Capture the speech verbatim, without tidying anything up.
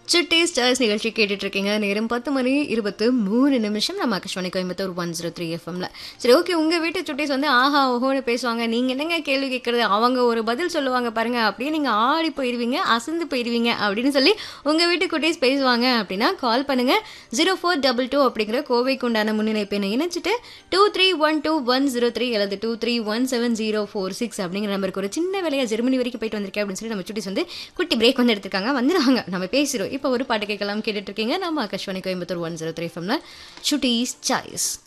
சுட்டீஸ் choice நிகழ்ச்சி கேட்டுட்டு இருக்கீங்க. நேரம் பத்து மணி இருபத்து மூணு நிமிஷம். நம்ம Akashvani Coimbatore one zero three எஃப்எம்ல. சரி, ஓகே. உங்க வீட்டு சுட்டீஸ் வந்து ஆஹா ஓஹோன்னு பேசுவாங்க. நீங்க என்னங்க கேள்வி கேட்கறது, அவங்க ஒரு பதில் சொல்லுவாங்க பாருங்க, அப்படியே நீங்க ஆடி போயிருவீங்க, அசந்து போயிருவீங்க அப்படின்னு சொல்லி உங்க வீட்டு குட்டீஸ் பேசுவாங்க அப்படின்னா கால் பண்ணுங்க. ஜீரோ ஃபோர் டபுள் டூ அப்படிங்கிற கோவைக்கு உண்டான முன்னிணைப்பை இணைச்சிட்டு two three one two one zero three அல்லது two three one seven zero four six அப்படிங்கிற நம்பருக்கு ஒரு சின்ன வேலையா ஜெர்மனி வரைக்கும் போயிட்டு வந்திருக்கேன் அப்படின்னு சொல்லி நம்ம சுட்டீஸ் வந்து குட்டி பிரேக் வந்து எடுத்திருக்காங்க. வந்துடுவாங்க, நம்ம பேசுறோம். இப்போ ஒரு பாட்டு கேட்கலாம். கேட்டுட்டு இருக்கீங்க நம்ம Akashvani Coimbatore one zero three எஃப்எம்ல சுட்டீஸ் சாய்ஸ்.